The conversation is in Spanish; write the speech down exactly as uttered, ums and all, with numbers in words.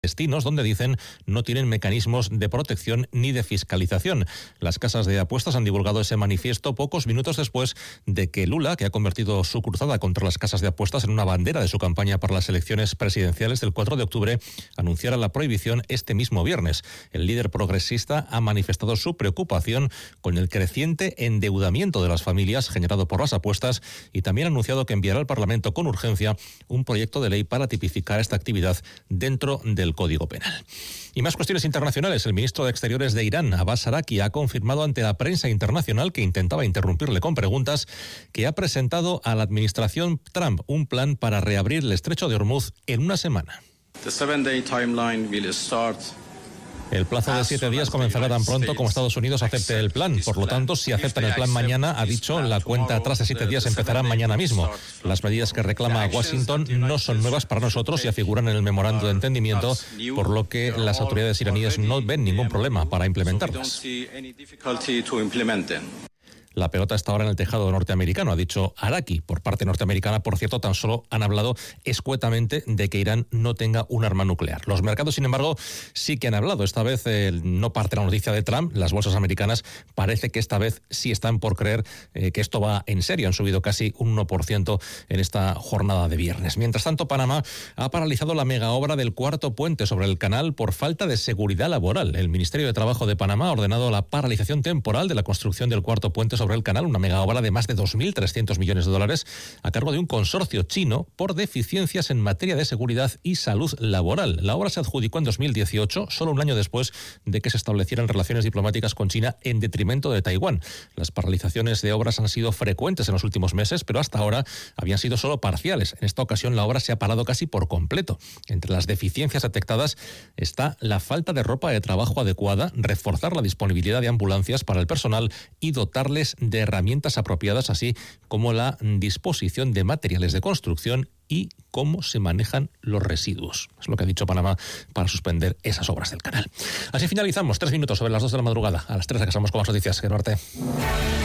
destinos donde dicen no tienen mecanismos de protección ni de fiscalización. Las casas de apuestas han divulgado ese manifiesto pocos minutos después de que Lula, que ha convertido su cruzada contra las casas de apuestas en una bandera de su campaña para las elecciones presidenciales del cuatro de octubre, anunciara la prohibición este mismo viernes. El líder progresista ha manifestado su preocupación con el creciente endeudamiento de las familias generado por las apuestas y también ha anunciado que enviará al Parlamento con urgencia un proyecto de ley para tipificar esta actividad dentro del Código Penal. Y más cuestiones internacionales. El ministro de Exteriores de Irán, Abbas Araqui, ha confirmado ante la prensa internacional, que intentaba interrumpirle con preguntas, que ha presentado a la administración Trump un plan para reabrir el estrecho de Hormuz en una semana. The seven-day timeline will start. El plazo de siete días comenzará tan pronto como Estados Unidos acepte el plan. Por lo tanto, si aceptan el plan mañana, ha dicho, la cuenta atrás de siete días empezará mañana mismo. Las medidas que reclama Washington no son nuevas para nosotros, ya figuran en el memorando de entendimiento, por lo que las autoridades iraníes no ven ningún problema para implementarlas. La pelota está ahora en el tejado norteamericano, ha dicho Araqui. Por parte norteamericana, por cierto, tan solo han hablado escuetamente de que Irán no tenga un arma nuclear. Los mercados, sin embargo, sí que han hablado. Esta vez eh, no parte la noticia de Trump. Las bolsas americanas parece que esta vez sí están por creer eh, que esto va en serio. Han subido casi un uno por ciento en esta jornada de viernes. Mientras tanto, Panamá ha paralizado la mega obra del cuarto puente sobre el canal por falta de seguridad laboral. El Ministerio de Trabajo de Panamá ha ordenado la paralización temporal de la construcción del cuarto puente sobre el canal, una mega obra de más de dos mil trescientos millones de dólares a cargo de un consorcio chino por deficiencias en materia de seguridad y salud laboral. La obra se adjudicó en dos mil dieciocho, solo un año después de que se establecieran relaciones diplomáticas con China en detrimento de Taiwán. Las paralizaciones de obras han sido frecuentes en los últimos meses, pero hasta ahora habían sido solo parciales. En esta ocasión la obra se ha parado casi por completo. Entre las deficiencias detectadas está la falta de ropa de trabajo adecuada, reforzar la disponibilidad de ambulancias para el personal y dotarles de herramientas apropiadas, así como la disposición de materiales de construcción y cómo se manejan los residuos. Es lo que ha dicho Panamá para suspender esas obras del canal. Así finalizamos. Tres minutos sobre las dos de la madrugada. A las tres regresamos con más noticias. Gerarte.